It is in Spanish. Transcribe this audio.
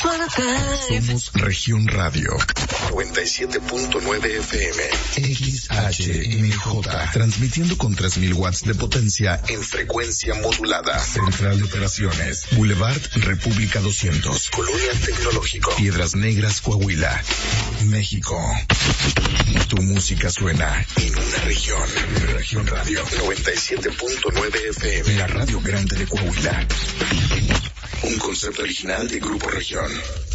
Somos Región Radio 97.9 FM XHMJ, transmitiendo con 3000 watts de potencia en frecuencia modulada. Central de operaciones, Boulevard República 200, Colonia Tecnológico, Piedras Negras, Coahuila, México. Tu música suena en una región. Región Radio 97.9 FM, la radio grande de Coahuila. Un concepto original de Grupo Región.